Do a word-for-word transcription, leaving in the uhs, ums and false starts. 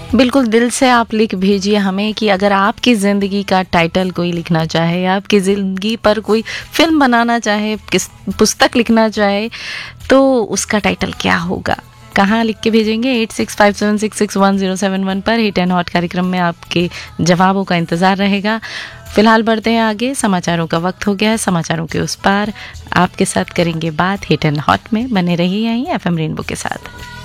बिल्कुल दिल से आप लिख भेजिए हमें कि अगर आपकी ज़िंदगी का टाइटल कोई लिखना चाहे, आपकी ज़िंदगी पर कोई फिल्म बनाना चाहे, किस पुस्तक लिखना चाहे, तो उसका टाइटल क्या होगा, कहाँ लिख के भेजेंगे? Eight six five seven six six one zero seven one पर हिट एंड हॉट कार्यक्रम में आपके जवाबों का इंतज़ार रहेगा। फिलहाल बढ़ते हैं आगे, समाचारों का वक्त हो गया है। समाचारों के उस पार आपके साथ करेंगे बात हिट एंड हॉट में। बने रहिए यहीं एफ एम रेनबो के साथ।